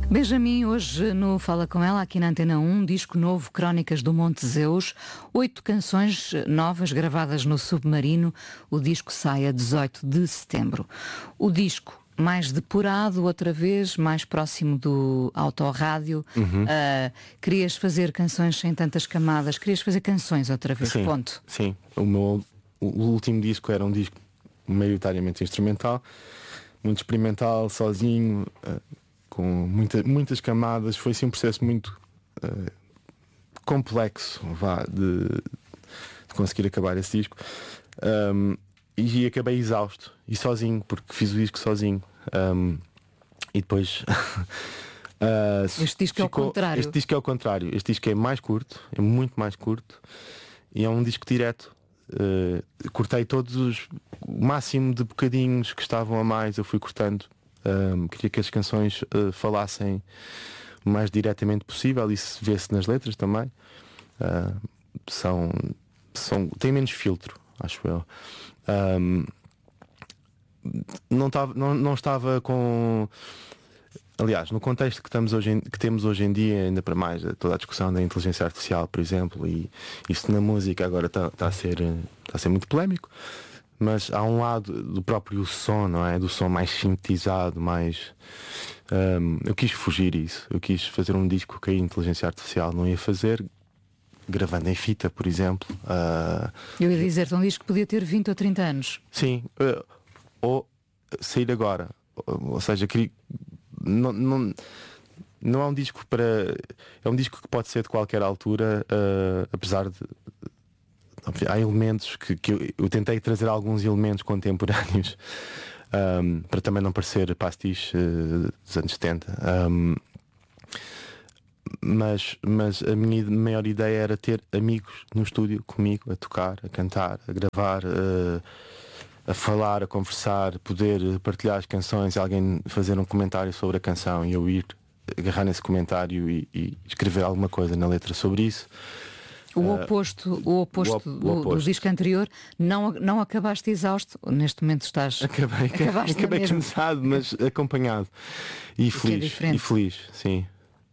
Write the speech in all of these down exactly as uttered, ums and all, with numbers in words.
Benjamin, hoje no Fala Com Ela, aqui na Antena um, disco novo, Crónicas do Monte Zeus, oito canções novas gravadas no Submarino. O disco sai a dezoito de setembro. O disco mais depurado, outra vez, mais próximo do autorrádio. Uhum. Uh, querias fazer canções sem tantas camadas, querias fazer canções outra vez, sim, ponto. Sim, o meu o último disco era um disco maioritariamente instrumental, muito experimental, sozinho, uh, com muita, muitas camadas. Foi assim um processo muito uh, complexo, vá, de, de conseguir acabar esse disco. Um, e acabei exausto e sozinho, porque fiz o disco sozinho. Um, e depois uh, este disco ficou, é o contrário. Este disco é o contrário. Este disco é mais curto, é muito mais curto, e é um disco direto. Uh, cortei todos os o máximo de bocadinhos que estavam a mais, eu fui cortando. Um, queria que as canções uh, falassem o mais diretamente possível, e se vê-se nas letras também. Uh, são, são, tem menos filtro, acho eu. Um, não, tava, não, não estava com. Aliás, no contexto que, estamos hoje em, que temos hoje em dia, ainda para mais, toda a discussão da inteligência artificial, por exemplo, e isso na música agora está tá a ser, tá a ser muito polémico. Mas há um lado do próprio som, não é? Do som mais sintetizado, mais... Um, eu quis fugir isso. Eu quis fazer um disco que a inteligência artificial não ia fazer, gravando em fita, por exemplo. Uh, eu ia dizer-te, um disco que podia ter vinte ou trinta anos. Sim. Uh, ou sair agora. Ou, ou seja, queria... Não, não, não é um disco para... É um disco que pode ser de qualquer altura, uh, apesar de... Há elementos que, que eu, eu tentei trazer alguns elementos contemporâneos, um, para também não parecer pastiche uh, dos anos setenta. Um, mas, mas a minha maior ideia era ter amigos no estúdio comigo, a tocar, a cantar, a gravar, uh, a falar, a conversar, poder partilhar as canções, alguém fazer um comentário sobre a canção e eu ir agarrar nesse comentário e, e escrever alguma coisa na letra sobre isso. O oposto, o oposto, o op, o do, oposto. do disco anterior, não, não acabaste exausto, neste momento estás. Acabei, acabei cansado, mas acompanhado e o feliz. É e feliz, sim.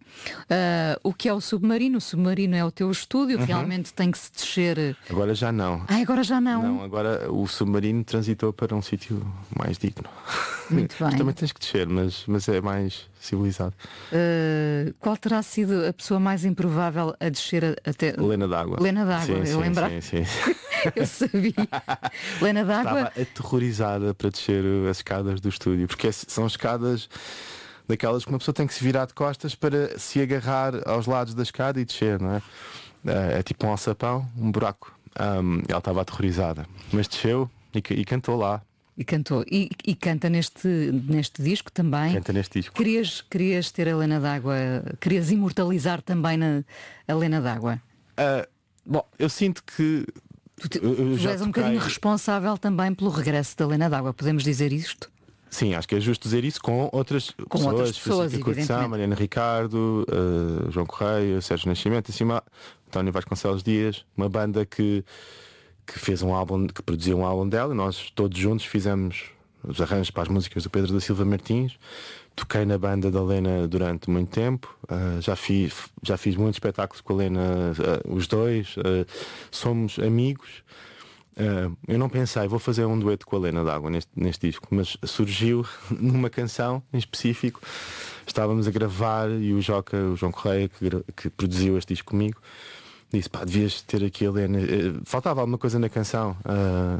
Uh, o que é o Submarino? O Submarino é o teu estúdio, uhum. Realmente tem que se descer. Agora já não. Ah, agora já não. Não, agora o Submarino transitou para um sítio mais digno. Muito bem. Também tens que descer, mas, mas é mais civilizado. Uh, qual terá sido a pessoa mais improvável a descer até. Lena D'Água. Lena D'Água, eu lembrar. Sim, sim, sim. Eu sabia. Lena D'Água. Estava aterrorizada para descer as escadas do estúdio, porque são escadas daquelas que uma pessoa tem que se virar de costas para se agarrar aos lados da escada e descer, não é? É tipo um alçapão, um buraco. Um, ela estava aterrorizada, mas desceu e, e cantou lá. E cantou. E, e canta neste, neste disco também. Canta neste disco. Querias, querias ter a Lena D'Água, querias imortalizar também na, a Lena D'Água? Uh, bom, eu sinto que tu, te, eu, eu tu já és um toquei... bocadinho responsável também pelo regresso da Lena D'Água, podemos dizer isto? Sim, acho que é justo dizer isso com outras com pessoas, outras pessoas, Curtição, Mariana Ricardo, uh, João Correia, Sérgio Nascimento, acima, António Vasconcelos Dias, uma banda que, que fez um álbum, que produziu um álbum dela, e nós todos juntos fizemos os arranjos para as músicas do Pedro da Silva Martins. Toquei na banda da Lena durante muito tempo, uh, já, fiz, já fiz muitos espetáculos com a Lena, uh, os dois, uh, somos amigos. Uh, eu não pensei, vou fazer um dueto com a Lena D'Água neste, neste disco, mas surgiu numa canção em específico. Estávamos a gravar e o Joca, o João Correia, que, que produziu este disco comigo, disse, pá, devias ter aqui a Lena. Uh, faltava alguma coisa na canção. Uh,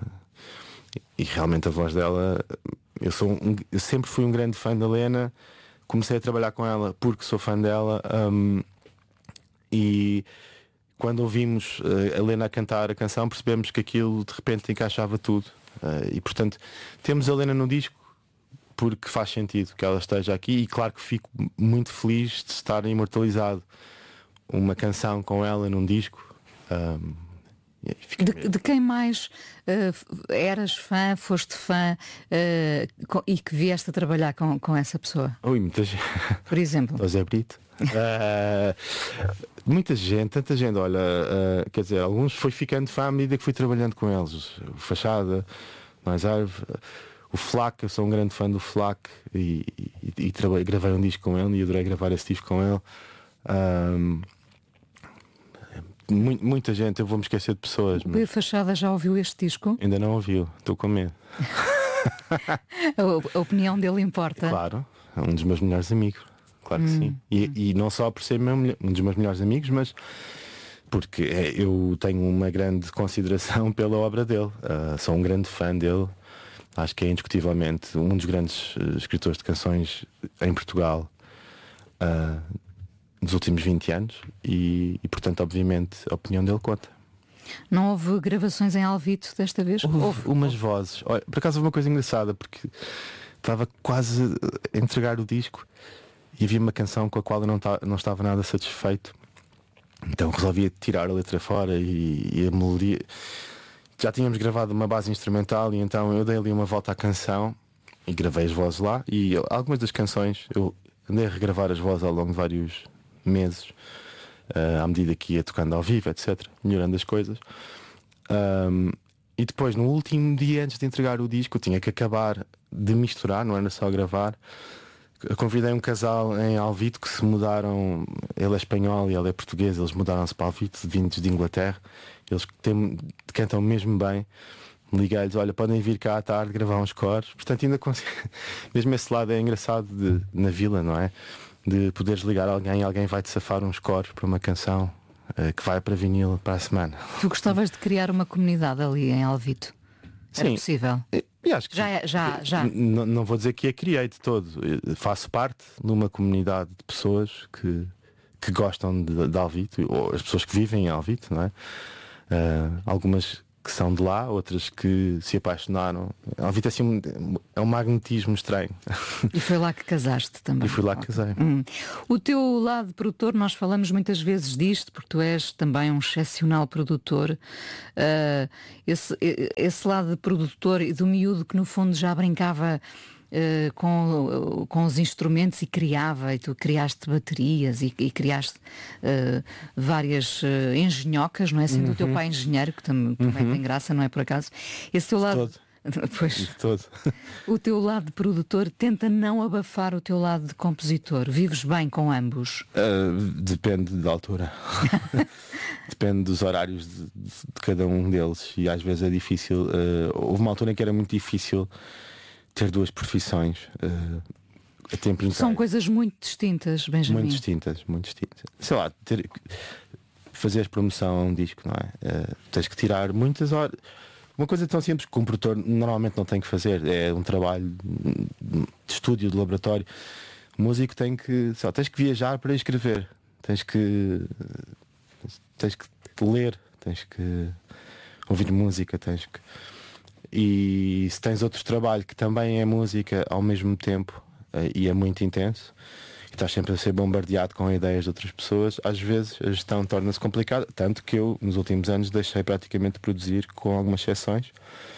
e realmente a voz dela, eu, sou um, eu sempre fui um grande fã da Lena, comecei a trabalhar com ela porque sou fã dela, um, e quando ouvimos uh, a Lena a cantar a canção, percebemos que aquilo de repente encaixava tudo. Uh, e portanto, temos a Lena no disco porque faz sentido que ela esteja aqui, e claro que fico muito feliz de estar imortalizado uma canção com ela num disco. Um, de, de quem mais uh, eras fã, foste fã uh, com, e que vieste a trabalhar com, com essa pessoa? Ui, muita gente. Por exemplo? O Zé Brito. Uh, muita gente, tanta gente, olha, uh, quer dizer, alguns foi ficando fã à medida que fui trabalhando com eles. O Fachada, Mais Árvore, o Flac, eu sou um grande fã do Flac e, e, e trabalhei, gravei um disco com ele e adorei gravar esse disco com ele. Um, muita gente, eu vou me esquecer de pessoas. O Pedro Fachada já ouviu este disco? Ainda não ouviu, estou com medo. a, a opinião dele importa? Claro, é um dos meus melhores amigos. Claro que hum, sim. E, hum. e não só por ser meu, um dos meus melhores amigos, mas porque é, eu tenho uma grande consideração pela obra dele. Uh, sou um grande fã dele. Acho que é indiscutivelmente um dos grandes uh, escritores de canções em Portugal uh, dos últimos vinte anos e, e, portanto, obviamente, a opinião dele conta. Não houve gravações em Alvito desta vez? Houve, houve umas houve. vozes. Olha, por acaso houve uma coisa engraçada, porque estava quase a entregar o disco e havia uma canção com a qual eu não, ta, não estava nada satisfeito. Então resolvi tirar a letra fora e, e a melodia. Já tínhamos gravado uma base instrumental e então eu dei ali uma volta à canção e gravei as vozes lá. E eu, algumas das canções eu andei a regravar as vozes ao longo de vários meses, uh, à medida que ia tocando ao vivo, etcétera, melhorando as coisas. Um, e depois, no último dia antes de entregar o disco, eu tinha que acabar de misturar, não era só gravar. Eu convidei um casal em Alvito que se mudaram, ele é espanhol e ela é portuguesa, eles mudaram-se para Alvito, vindos de Inglaterra, eles têm, cantam mesmo bem. Liguei-lhes, olha, podem vir cá à tarde gravar uns coros. Portanto, ainda consigo. Mesmo esse lado é engraçado de, na vila, não é? De poderes ligar alguém e alguém vai-te safar uns coros para uma canção uh, que vai para vinil para a semana. Tu gostavas de criar uma comunidade ali em Alvito? Era Sim, possível? E acho que já, é, já, já. Não, não vou dizer que a criei de todo. Eu faço parte de uma comunidade de pessoas que, que gostam de, de Alvito, ou as pessoas que vivem em Alvito, não é? Uh, algumas que são de lá, outras que se apaixonaram. Alvito é, assim, é um magnetismo estranho. E foi lá que casaste também. E fui lá que casei. Hum. O teu lado de produtor, nós falamos muitas vezes disto, porque tu és também um excepcional produtor. Uh, esse, esse lado de produtor e do miúdo que no fundo já brincava Uh, com, uh, com os instrumentos e criava, e tu criaste baterias e, e criaste uh, várias uh, engenhocas, não é? Sendo uhum. o teu pai engenheiro, que tam também uhum. tem graça, não é por acaso? Esse teu lado. Pois, todo. O teu lado de produtor tenta não abafar o teu lado de compositor. Vives bem com ambos? Uh, depende da altura. Depende dos horários de, de, de cada um deles. E às vezes é difícil. Uh, houve uma altura em que era muito difícil ter duas profissões uh, a tempo inteiro. São coisas muito distintas, Benjamin. Muito distintas, muito distintas. Sei lá, ter, fazeres promoção a um disco, não é? Uh, tens que tirar muitas horas. Uma coisa tão simples que um produtor normalmente não tem que fazer. É um trabalho de estúdio, de laboratório. O músico tem que, sei lá, tens que viajar para escrever. Tens que tens que ler, tens que ouvir música, tens que... E se tens outro trabalho que também é música ao mesmo tempo uh, e é muito intenso e estás sempre a ser bombardeado com ideias de outras pessoas, às vezes a gestão torna-se complicada, tanto que eu nos últimos anos deixei praticamente de produzir, com algumas exceções.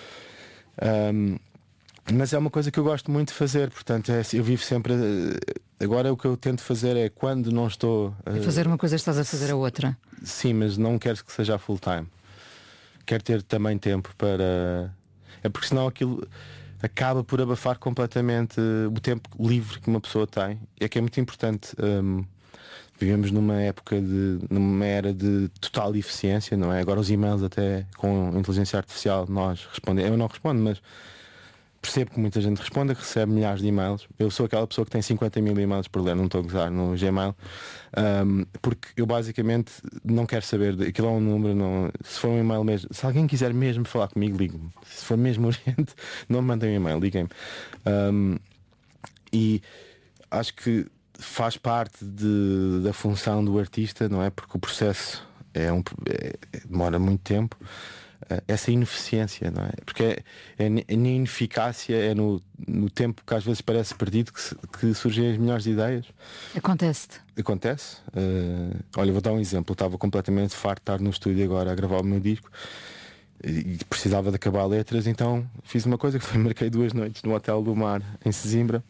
Um, mas é uma coisa que eu gosto muito de fazer, portanto é, eu vivo sempre uh, agora o que eu tento fazer é quando não estou uh, a fazer uma coisa estás a fazer a outra. Sim, mas não quero que seja full time. Quero ter também tempo para... É porque senão aquilo acaba por abafar completamente o tempo livre que uma pessoa tem. É que é muito importante. Um, vivemos numa época de numa era de total eficiência, não é? Agora os e-mails até com inteligência artificial nós respondemos. Eu não respondo, mas percebo que muita gente responde, que recebe milhares de e-mails. Eu sou aquela pessoa que tem cinquenta mil e-mails por ler, não estou a gozar no Gmail, um, porque eu basicamente não quero saber, de, aquilo é um número, não, se for um e-mail mesmo, se alguém quiser mesmo falar comigo, ligue-me. Se for mesmo urgente, não me mandem um e-mail, liguem-me. Um, e acho que faz parte de, da função do artista, não é? Porque o processo é um, é, demora muito tempo. Essa ineficiência, não é? Porque é, é, na ineficácia, é no, no tempo que às vezes parece perdido que, se, que surgem as melhores ideias. Acontece-te? Acontece. Uh, olha, vou dar um exemplo. Eu estava completamente farto de estar no estúdio agora a gravar o meu disco e precisava de acabar letras, então fiz uma coisa que foi, marquei duas noites no Hotel do Mar em Sesimbra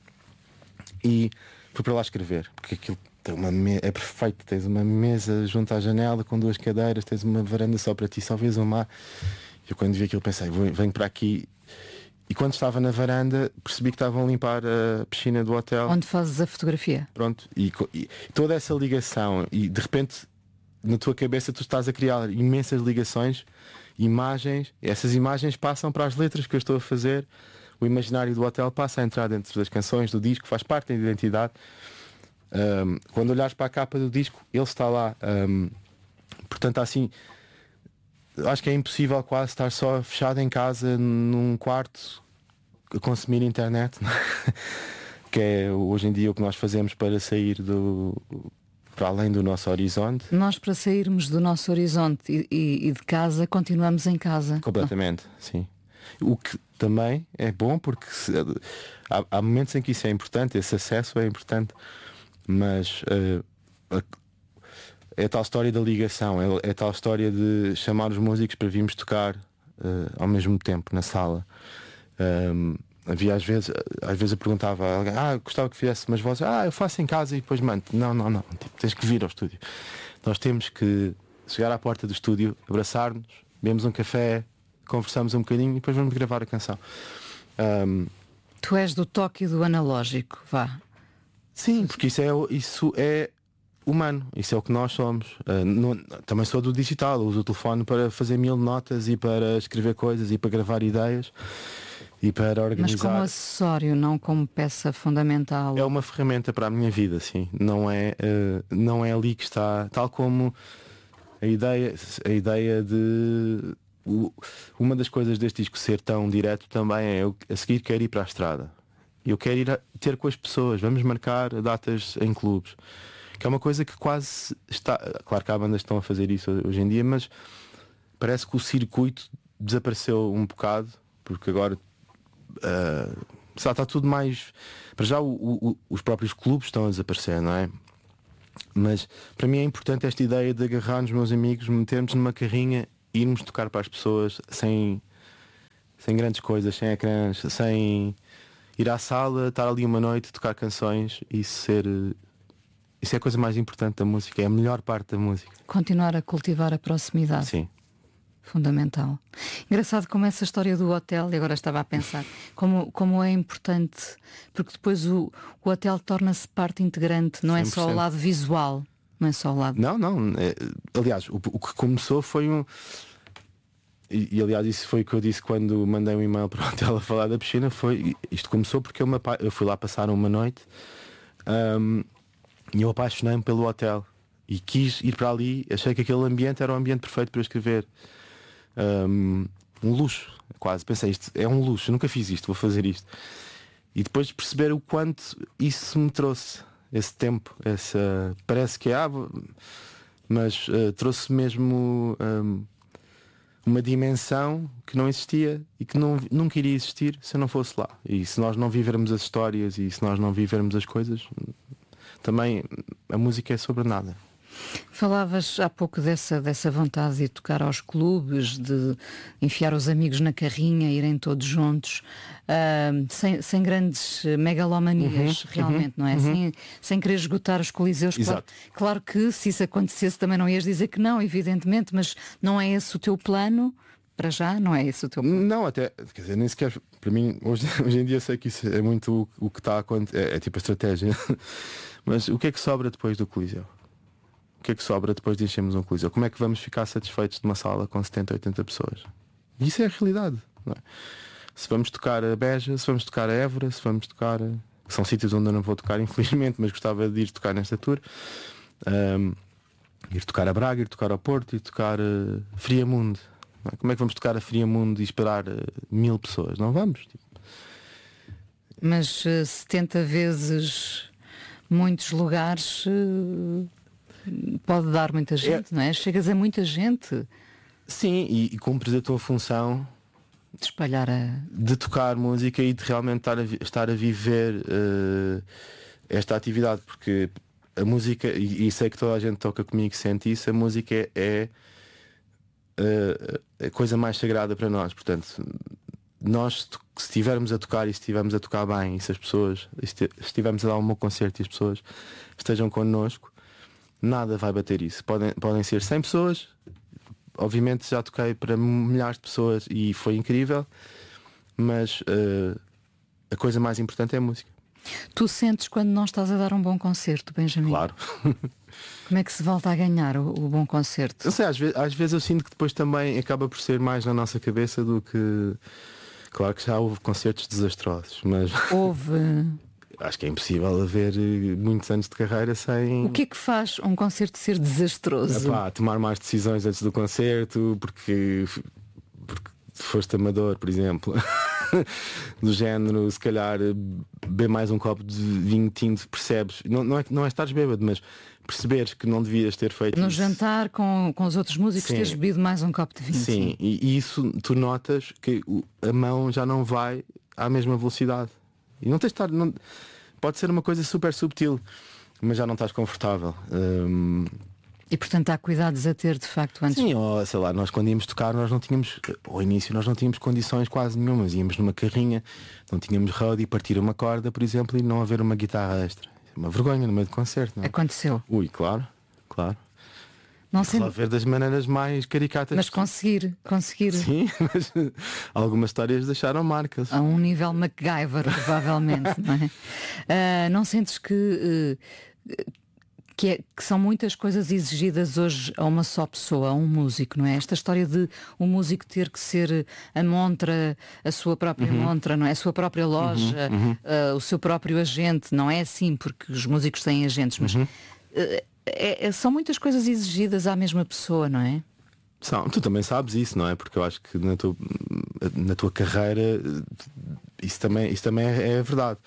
e fui para lá escrever, porque aquilo tem uma me... é perfeito, tens uma mesa junto à janela com duas cadeiras, tens uma varanda só para ti, só vês o mar. Eu quando vi aquilo pensei, venho para aqui e quando estava na varanda percebi que estavam a limpar a piscina do hotel. Onde fazes a fotografia. Pronto, e, e toda essa ligação, e de repente na tua cabeça tu estás a criar imensas ligações, imagens, essas imagens passam para as letras que eu estou a fazer, o imaginário do hotel passa a entrar dentro das canções, do disco, faz parte da identidade. Um, quando olhares para a capa do disco, ele está lá. Um, portanto, assim, acho que é impossível quase estar só fechado em casa num quarto a consumir internet, que é hoje em dia o que nós fazemos para sair do para além do nosso horizonte. Nós, para sairmos do nosso horizonte e, e, e de casa, continuamos em casa. Completamente, não? Sim. O que também é bom, porque se, há, há momentos em que isso é importante, esse acesso é importante, mas uh, é a tal história da ligação, é, é a tal história de chamar os músicos para virmos tocar uh, ao mesmo tempo na sala. Um, havia às vezes, às vezes eu perguntava a alguém, ah, eu gostava que fizesse umas vozes, ah, eu faço em casa e depois mando. Não, não, não, tipo, tens que vir ao estúdio. Nós temos que chegar à porta do estúdio, abraçar-nos, bebemos um café, conversamos um bocadinho e depois vamos gravar a canção. Um, tu és do toque e do analógico, vá. Sim, porque isso é, isso é humano, isso é o que nós somos. Uh, não, também sou do digital, uso o telefone para fazer mil notas e para escrever coisas e para gravar ideias e para organizar. Mas como acessório, não como peça fundamental. É uma ferramenta para a minha vida, sim. Não é, uh, não é ali que está, tal como a ideia, a ideia de o, uma das coisas deste disco ser tão direto também é eu a seguir quero ir para a estrada. Eu quero ir a, ter com as pessoas, vamos marcar datas em clubes. Que é uma coisa que quase está. Claro que há bandas que estão a fazer isso hoje em dia, mas parece que o circuito desapareceu um bocado, porque agora uh, está tudo mais. Para já o, o, os próprios clubes estão a desaparecer, não é? Mas para mim é importante esta ideia de agarrar nos meus amigos, metermos numa carrinha e irmos tocar para as pessoas sem, sem grandes coisas, sem ecrãs, sem ir à sala, estar ali uma noite, tocar canções e ser. Isso é a coisa mais importante da música, é a melhor parte da música. Continuar a cultivar a proximidade. Sim. Fundamental. Engraçado como essa história do hotel, e agora estava a pensar, como, como é importante, porque depois o, o hotel torna-se parte integrante, não é cem por cento. só o lado visual, não é só o lado. Não, não. É, aliás, o, o que começou foi um. E, e aliás, isso foi o que eu disse quando mandei um e-mail para o hotel a falar da piscina. Foi, isto começou porque eu, me, eu fui lá passar uma noite. Um, E eu apaixonei-me pelo hotel e quis ir para ali. Achei que aquele ambiente era o ambiente perfeito para escrever. Um, um luxo, quase. Pensei, isto é um luxo, nunca fiz isto, vou fazer isto. E depois de perceber o quanto isso me trouxe, esse tempo, essa. Parece que é ah, mas uh, trouxe mesmo um, uma dimensão que não existia e que não, nunca iria existir se eu não fosse lá. E se nós não vivermos as histórias e se nós não vivermos as coisas, também a música é sobre nada. Falavas há pouco dessa, dessa vontade de tocar aos clubes, de enfiar os amigos na carrinha, irem todos juntos, uh, sem, sem grandes megalomanias, uhum, realmente, uhum, não é? Uhum. Sem, sem querer esgotar os coliseus. Claro, claro que se isso acontecesse também não ias dizer que não, evidentemente, mas não é esse o teu plano? Para já, não é esse o teu plano? Não, até, quer dizer, nem sequer, para mim, hoje, hoje em dia sei que isso é muito o, o que está a acontecer, é, é tipo a estratégia. Mas o que é que sobra depois do Coliseu? O que é que sobra depois de enchermos um Coliseu? Como é que vamos ficar satisfeitos de uma sala com setenta, oitenta pessoas? E isso é a realidade, não é? Se vamos tocar a Beja, se vamos tocar a Évora, se vamos tocar a... São sítios onde eu não vou tocar, infelizmente, mas gostava de ir tocar nesta tour. Um, ir tocar a Braga, ir tocar ao Porto, ir tocar a Friamundo. Não é? Como é que vamos tocar a Friamundo e esperar uh, mil pessoas? Não vamos. Tipo. Mas uh, setenta vezes muitos lugares... Uh... Pode dar muita gente, é, não é? Chegas a muita gente. Sim, e, e cumpres a tua função de espalhar a... de tocar música e de realmente estar a, estar a viver uh, esta atividade, porque a música, e, e sei que toda a gente toca comigo e sente isso, a música é, é uh, a coisa mais sagrada para nós. Portanto, nós se estivermos a tocar e se estivermos a tocar bem, e se as pessoas se estivermos a dar um bom concerto e as pessoas estejam connosco, nada vai bater isso. Podem, podem ser cem pessoas. Obviamente já toquei para milhares de pessoas e foi incrível. mas uh, a coisa mais importante é a música. Tu sentes quando não estás a dar um bom concerto, Benjamin? Claro. Como é que se volta a ganhar o, o bom concerto? Não sei, às vezes, às vezes eu sinto que depois também acaba por ser mais na nossa cabeça do que... Claro que já houve concertos desastrosos, mas... Houve... Acho que é impossível haver muitos anos de carreira sem... O que é que faz um concerto ser desastroso? Epá, tomar mais decisões antes do concerto, porque, porque foste amador, por exemplo. Do género, se calhar beber mais um copo de vinho tinto, percebes? Não, não, é, não é estares bêbado, mas perceberes que não devias ter feito no isso. jantar com, com os outros músicos, sim, teres bebido mais um copo de vinho. Sim, sim. E, e isso tu notas que a mão já não vai à mesma velocidade. E não tens de estar. Não, pode ser uma coisa super subtil, mas já não estás confortável. Hum... E portanto há cuidados a ter de facto antes. Sim, ou sei lá, nós quando íamos tocar nós não tínhamos, ao início nós não tínhamos condições quase nenhumas. Íamos numa carrinha, não tínhamos road e partir uma corda, por exemplo, e não haver uma guitarra extra. É uma vergonha no meio do concerto, não é? Aconteceu. Ui, claro, claro. Não sei. Resolver das maneiras mais caricatas. Mas conseguir, conseguir. Sim, mas algumas histórias deixaram marcas. A um nível MacGyver, provavelmente, não é? Uh, não sentes que, uh, que, é, que são muitas coisas exigidas hoje a uma só pessoa, a um músico, não é? Esta história de um músico ter que ser a montra, a sua própria uhum. montra, não é? A sua própria loja, uhum, uhum. Uh, o seu próprio agente, não é assim, porque os músicos têm agentes, mas uhum. uh, É, é, são muitas coisas exigidas à mesma pessoa, não é? São, tu também sabes isso, não é? Porque eu acho que na tua, na tua carreira isso também, isso também é, é verdade.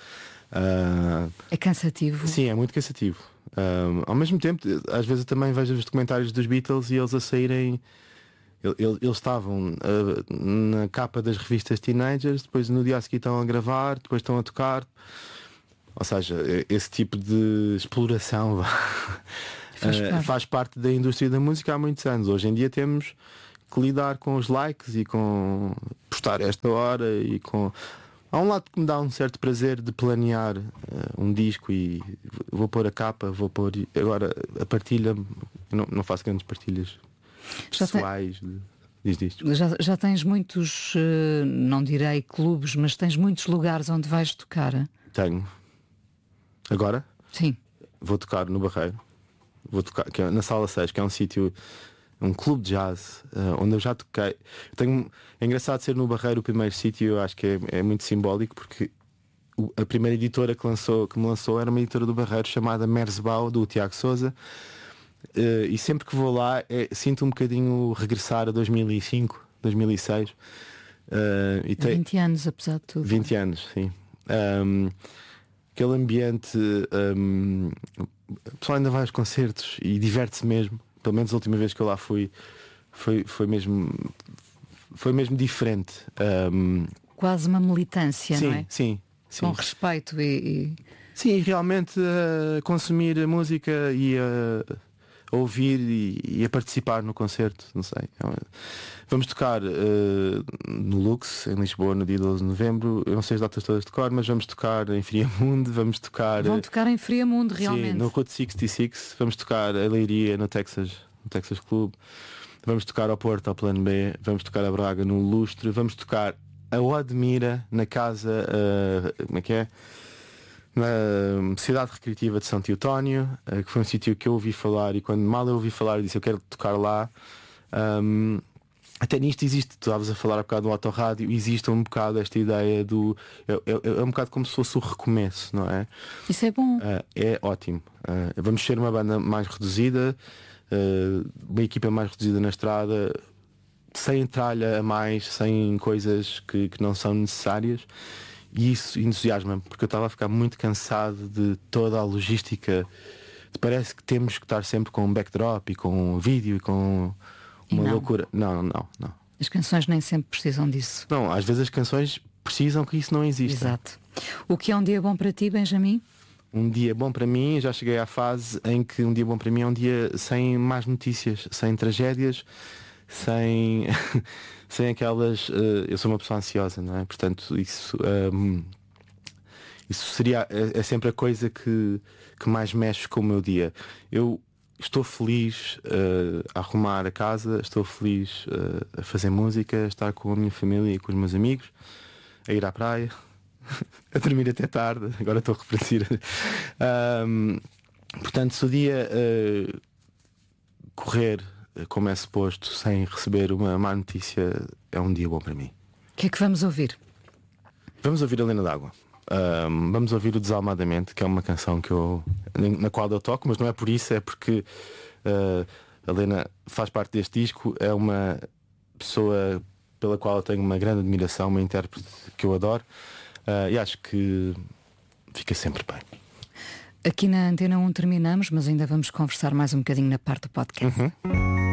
Uh, é cansativo. Sim, é muito cansativo. Uh, ao mesmo tempo, às vezes eu também vejo os documentários dos Beatles e eles a saírem. Eles, eles estavam uh, na capa das revistas Teenagers, depois no dia a seguir estão a gravar, depois estão a tocar. Ou seja, esse tipo de exploração faz, uh, faz parte da indústria da música há muitos anos. Hoje em dia temos que lidar com os likes e com postar esta hora e com... Há um lado que me dá um certo prazer de planear uh, um disco e vou pôr a capa, vou pôr... Agora a partilha, eu não, não faço grandes partilhas já pessoais tem... de... Diz disto. Já, já tens muitos, uh, não direi clubes, mas tens muitos lugares onde vais tocar? Tenho. Agora? Sim. Vou tocar no Barreiro. Vou tocar que é na Sala seis, que é um sítio, um clube de jazz, uh, onde eu já toquei. Eu tenho, é engraçado ser no Barreiro o primeiro sítio, eu acho que é, é muito simbólico, porque o, a primeira editora que, lançou, que me lançou era uma editora do Barreiro chamada Merzbau, do Tiago Sousa. Uh, e sempre que vou lá é, sinto um bocadinho regressar a dois mil e cinco, dois mil e seis. Uh, e tem... vinte anos, apesar de tudo. vinte anos, sim. Um, Aquele ambiente, um, o pessoal ainda vai aos concertos e diverte-se mesmo. Pelo menos a última vez que eu lá fui foi, foi, mesmo, foi mesmo diferente. Um, Quase uma militância, sim, não é? Sim, sim. Com respeito e... e... Sim, realmente a uh, consumir a música e a uh, ouvir e, e a participar no concerto, não sei. Vamos tocar uh, no Lux, em Lisboa, no dia doze de novembro. Eu não sei as datas todas de cor, mas vamos tocar em Friamundo, vamos tocar... Vão tocar em Friamundo, realmente. Sim, no Route sessenta e seis, vamos tocar a Leiria no Texas, no Texas Club. Vamos tocar ao Porto, ao Plano B, vamos tocar a Braga no Lustre, vamos tocar a Odmira, na casa, uh, como é que é? Na Cidade Recreativa de São Teotónio, uh, que foi um sítio que eu ouvi falar e quando mal eu ouvi falar eu disse eu quero tocar lá. Um, Até nisto existe, tu estavas a falar um bocado do autorrádio, existe um bocado esta ideia do... É, é, é um bocado como se fosse o recomeço, não é? Isso é bom. Uh, é ótimo. Uh, vamos ser uma banda mais reduzida, uh, uma equipa mais reduzida na estrada, sem tralha a mais, sem coisas que, que não são necessárias. E isso entusiasma-me, porque eu estava a ficar muito cansado de toda a logística. Parece que temos que estar sempre com um backdrop e com um vídeo e com... Uma não. loucura. Não, não, não. As canções nem sempre precisam disso. Não, às vezes as canções precisam que isso não exista. Exato. O que é um dia bom para ti, Benjamin? Um dia bom para mim, já cheguei à fase em que um dia bom para mim é um dia sem más notícias, sem tragédias, sem, sem aquelas... Uh, eu sou uma pessoa ansiosa, não é? Portanto, isso... Um, isso seria... É, é sempre a coisa que, que mais mexe com o meu dia. Eu... Estou feliz uh, a arrumar a casa, estou feliz uh, a fazer música, a estar com a minha família e com os meus amigos. a ir à praia, a dormir até tarde. Agora estou a refletir. Um, portanto, se o dia uh, correr como é suposto, sem receber uma má notícia, é um dia bom para mim. O que é que vamos ouvir? Vamos ouvir a Lena D'Água. Um, vamos ouvir o Desalmadamente, que é uma canção que eu, na qual eu toco, mas não é por isso, é porque uh, a Lena faz parte deste disco, é uma pessoa pela qual eu tenho uma grande admiração, uma intérprete que eu adoro, uh, e acho que fica sempre bem. Aqui na Antena um terminamos, mas ainda vamos conversar mais um bocadinho na parte do podcast. Uhum.